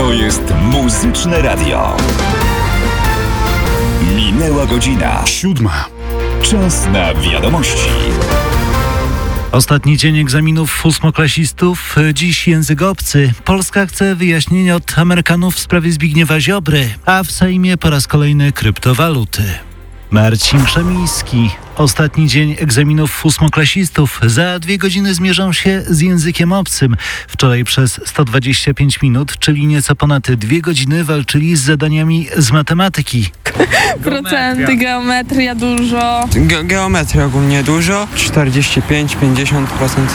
To jest Muzyczne Radio. Minęła godzina 7. Czas na wiadomości. Ostatni dzień egzaminów ósmoklasistów. Dziś język obcy. Polska chce wyjaśnienia od Amerykanów w sprawie Zbigniewa Ziobry, a w Sejmie po raz kolejny kryptowaluty. Marcin Krzemiński. Ostatni dzień egzaminów ósmoklasistów. Za 2 godziny zmierzą się z językiem obcym. Wczoraj przez 125 minut, czyli nieco ponad 2 godziny, walczyli z zadaniami z matematyki. Procenty, geometria dużo. Geometria ogólnie dużo, 45-50%.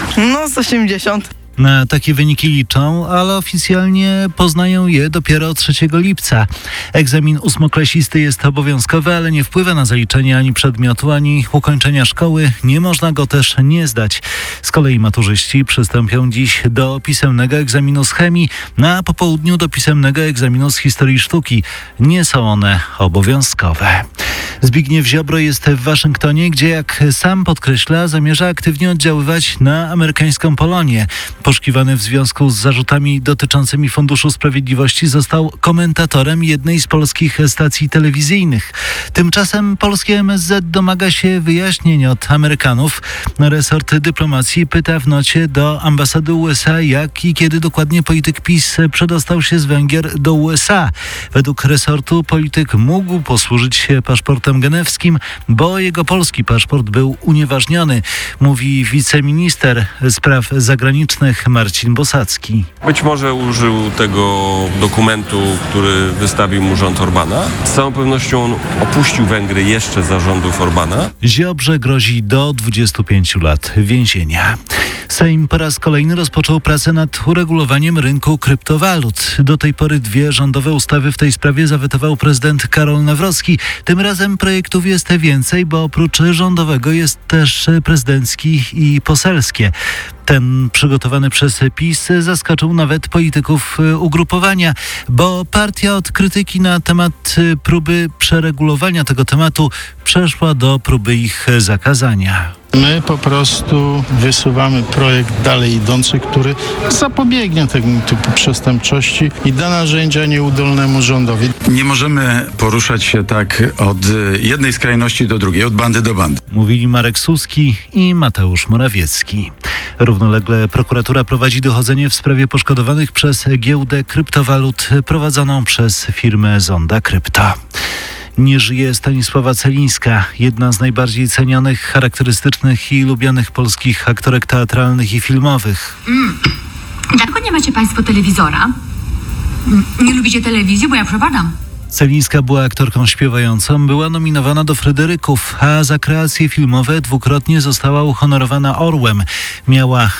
No z 80. Na takie wyniki liczą, ale oficjalnie poznają je dopiero 3 lipca. Egzamin ósmoklasisty jest obowiązkowy, ale nie wpływa na zaliczenie ani przedmiotu, ani ukończenia szkoły. Nie można go też nie zdać. Z kolei maturzyści przystąpią dziś do pisemnego egzaminu z chemii, a po południu do pisemnego egzaminu z historii sztuki. Nie są one obowiązkowe. Zbigniew Ziobro jest w Waszyngtonie, gdzie, jak sam podkreśla, zamierza aktywnie oddziaływać na amerykańską Polonię. Poszukiwany w związku z zarzutami dotyczącymi Funduszu Sprawiedliwości został komentatorem jednej z polskich stacji telewizyjnych. Tymczasem polskie MSZ domaga się wyjaśnień od Amerykanów. Resort dyplomacji pyta w nocie do ambasady USA, jak i kiedy dokładnie polityk PiS przedostał się z Węgier do USA. Według resortu polityk mógł posłużyć się paszportem genewskim, bo jego polski paszport był unieważniony, mówi wiceminister spraw zagranicznych Marcin Bosacki. Być może użył tego dokumentu, który wystawił mu rząd Orbana. Z całą pewnością on opuścił Węgry jeszcze za rządów Orbana. Ziobrze grozi do 25 lat więzienia. Sejm po raz kolejny rozpoczął pracę nad uregulowaniem rynku kryptowalut. Do tej pory 2 rządowe ustawy w tej sprawie zawetował prezydent Karol Nawrocki. Tym razem projektów jest więcej, bo oprócz rządowego jest też prezydencki i poselskie. Ten przygotowany przez PiS zaskoczył nawet polityków ugrupowania, bo partia od krytyki na temat próby przeregulowania tego tematu przeszła do próby ich zakazania. My po prostu wysuwamy projekt dalej idący, który zapobiegnie tego typu przestępczości i da narzędzia nieudolnemu rządowi. Nie możemy poruszać się tak od jednej skrajności do drugiej, od bandy do bandy. Mówili Marek Suski i Mateusz Morawiecki. Równolegle prokuratura prowadzi dochodzenie w sprawie poszkodowanych przez giełdę kryptowalut prowadzoną przez firmę Zonda Krypto. Nie żyje Stanisława Celińska, jedna z najbardziej cenionych, charakterystycznych i lubianych polskich aktorek teatralnych i filmowych. Dlaczego nie macie państwo telewizora? Nie lubicie telewizji? Bo ja przepadam. Celińska była aktorką śpiewającą, była nominowana do Fryderyków, a za kreacje filmowe 2-krotnie została uhonorowana Orłem. Miała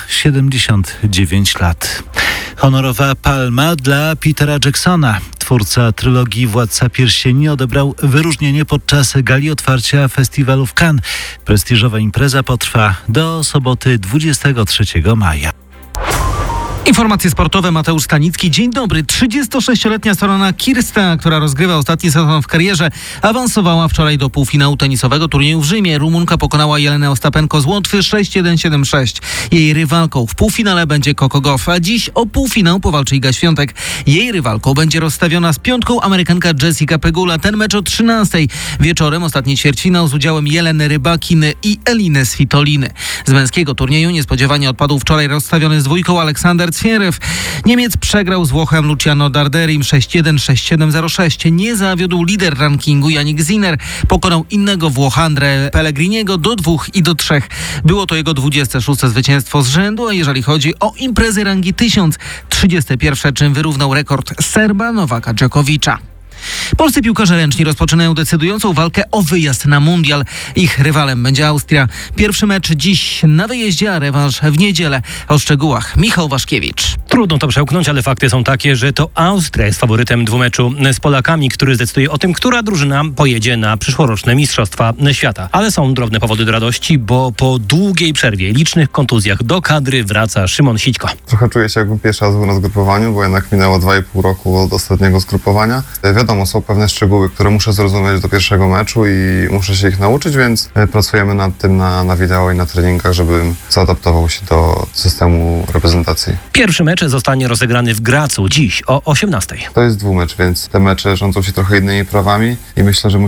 79 lat. Honorowa palma dla Petera Jacksona. Twórca trylogii Władca Pierścieni odebrał wyróżnienie podczas gali otwarcia festiwalu w Cannes. Prestiżowa impreza potrwa do soboty 23 maja. Informacje sportowe, Mateusz Stanicki. Dzień dobry. 36-letnia Sorana Kirsta, która rozgrywa ostatni sezon w karierze, awansowała wczoraj do półfinału tenisowego turnieju w Rzymie. Rumunka pokonała Jelenę Ostapenko z Łotwy 6-1-7-6. Jej rywalką w półfinale będzie Coco Gauff, a dziś o półfinał powalczy Iga Świątek. Jej rywalką będzie rozstawiona z piątką Amerykanka Jessica Pegula. Ten mecz o 13:00. Wieczorem ostatni ćwierćfinał z udziałem Jeleny Rybakiny i Eliny Svitoliny. Z męskiego turnieju niespodziewanie odpadł wczoraj rozstawiony z dwójką Aleksander Zverev. Niemiec przegrał z Włochem Luciano Darderim 6-1, 6-7, 0-6. Nie zawiódł lider rankingu Yannick Sinner. Pokonał innego Włocha Andrea Pellegriniego do 2 i do 3. Było to jego 26. zwycięstwo z rzędu, a jeżeli chodzi o imprezy rangi 1000, 31, czym wyrównał rekord Serba Nowaka Dżokowicza. Polscy piłkarze ręczni rozpoczynają decydującą walkę o wyjazd na mundial. Ich rywalem będzie Austria. Pierwszy mecz dziś na wyjeździe, a rewanż w niedzielę. O szczegółach Michał Waszkiewicz. Trudno to przełknąć, ale fakty są takie, że to Austria jest faworytem dwumeczu z Polakami, który zdecyduje o tym, która drużyna pojedzie na przyszłoroczne Mistrzostwa Świata. Ale są drobne powody do radości, bo po długiej przerwie, licznych kontuzjach do kadry wraca Szymon Sićko. Trochę czuję się, jakbym pierwszy raz był na zgrupowaniu, bo jednak minęło 2,5 roku od ostatniego zgrupowania. wiadomo, są pewne szczegóły, które muszę zrozumieć do pierwszego meczu i muszę się ich nauczyć, więc pracujemy nad tym na wideo i na treningach, żebym zaadaptował się do systemu reprezentacji. Pierwszy mecz zostanie rozegrany w Gracu dziś o 18:00. To jest dwumecz, więc te mecze rządzą się trochę innymi prawami i myślę, że